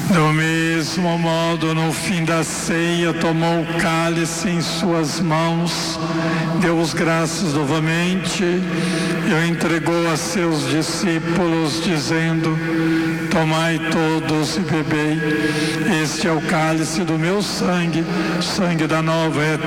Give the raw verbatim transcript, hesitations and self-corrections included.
Do mesmo modo, no fim da ceia, tomou o cálice em suas mãos, deu as graças novamente e o entregou a seus discípulos, dizendo: tomai todos e bebei, este é o cálice do meu sangue, sangue da nova